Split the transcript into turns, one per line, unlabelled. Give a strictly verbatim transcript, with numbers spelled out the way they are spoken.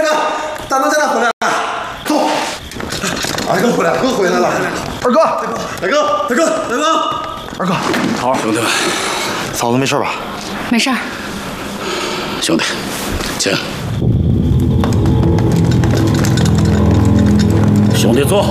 大哥，大能家长回来了，走。二哥回来，二哥回来了。二哥，大哥，大哥，大哥，大哥，二哥，
好，兄弟们，
嫂子没事吧？
没事儿。
兄弟，请。兄弟坐好。